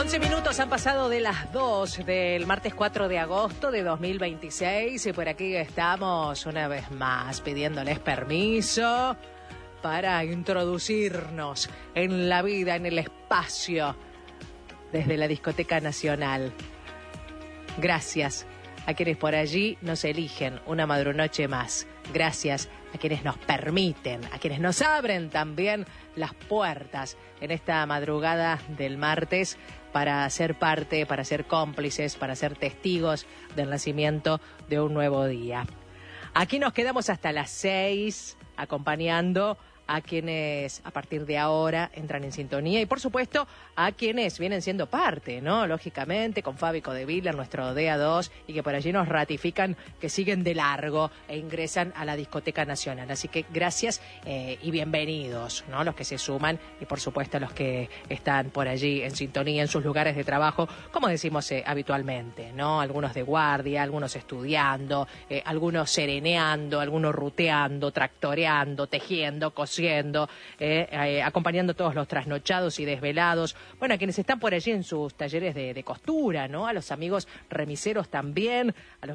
11 minutos han pasado de las 2 del martes 4 de agosto de 2026 y por aquí estamos una vez más pidiéndoles permiso para introducirnos en la vida, en el espacio, desde la Discoteca Nacional. Gracias a quienes por allí nos eligen una madrunoche más. Gracias a quienes nos permiten, a quienes nos abren también las puertas en esta madrugada del martes para ser parte, para ser cómplices, para ser testigos del nacimiento de un nuevo día. Aquí nos quedamos hasta las 6 acompañando a quienes a partir de ahora entran en sintonía y por supuesto a quienes vienen siendo parte, ¿no? Lógicamente con Fabi Codevilla, nuestro DA2, y que por allí nos ratifican que siguen de largo e ingresan a la Discoteca Nacional. Así que gracias y bienvenidos, ¿no? Los que se suman y por supuesto los que están por allí en sintonía en sus lugares de trabajo, como decimos habitualmente, ¿no? Algunos de guardia, algunos estudiando, algunos sereneando, algunos ruteando, tractoreando, tejiendo, cosiendo, acompañando a todos los trasnochados y desvelados. Bueno, a quienes están por allí en sus talleres de costura, ¿no? A los amigos remiseros también, a los